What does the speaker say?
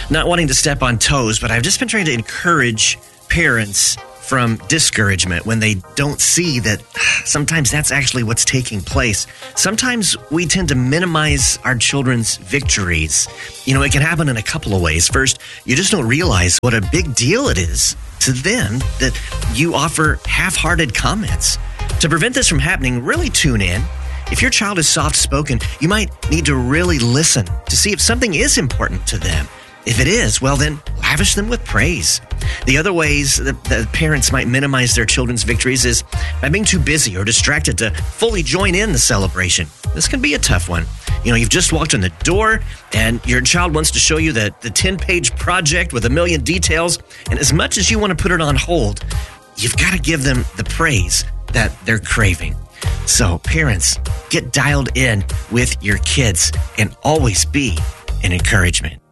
Not wanting to step on toes, but I've just been trying to encourage parents from discouragement when they don't see that sometimes that's actually what's taking place. Sometimes we tend to minimize our children's victories. You know, it can happen in a couple of ways. First, you just don't realize what a big deal it is to them that you offer half-hearted comments. To prevent this from happening, really tune in. If your child is soft-spoken, you might need to really listen to see if something is important to them. If it is, well then, lavish them with praise. The other ways that parents might minimize their children's victories is by being too busy or distracted to fully join in the celebration. This can be a tough one. You know, you've just walked in the door and your child wants to show you the 10-page project with a million details. And as much as you want to put it on hold, you've got to give them the praise that they're craving. So parents, get dialed in with your kids and always be an encouragement.